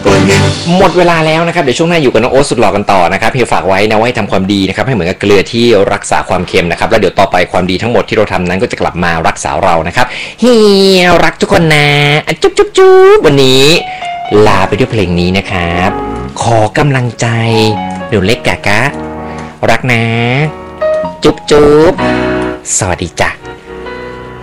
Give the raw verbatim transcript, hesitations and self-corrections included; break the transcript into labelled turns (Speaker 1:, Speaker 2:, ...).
Speaker 1: หมดเวลาแล้วนะครับเดี๋ยวช่วงหน้าอยู่กับน้องโอ๊ตสุดหล่อกันต่อนะครับเฮียฝากไว้นะว่าให้ทำความดีนะครับให้เหมือนกับเกลือที่รักษาความเค็มนะครับแล้วเดี๋ยวต่อไปความดีทั้งหมดที่เราทำนั้นก็จะกลับมารักษาเรานะครับเฮียรักทุกคนนะจุ๊บจุ๊บจุ๊บวันนี้ลาไปด้วยเพลงนี้นะครับขอกำลังใจเดี๋ยวเล็กกะกะรักนะจุ๊บจุ๊บสวัสดีจ้ะ